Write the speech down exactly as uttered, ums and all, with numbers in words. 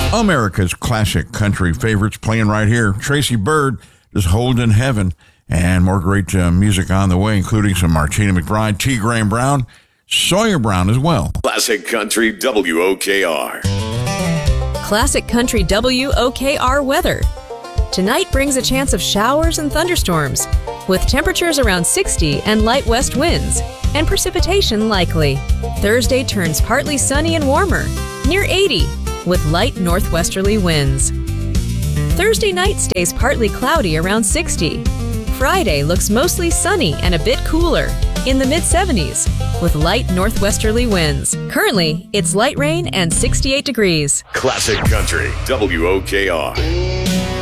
America's classic country favorites playing right here. Tracy Byrd is Holding Heaven, and more great uh, music on the way, including some Martina McBride, T. Graham Brown, Sawyer Brown as well. Classic Country W O K R. Classic Country W O K R weather. Tonight brings a chance of showers and thunderstorms, with temperatures around sixty and light west winds, and precipitation likely. Thursday turns partly sunny and warmer, near eighty, with light northwesterly winds. Thursday night stays partly cloudy around sixty. Friday looks mostly sunny and a bit cooler, in the mid seventies, with light northwesterly winds. Currently, it's light rain and sixty-eight degrees. Classic Country W O K R.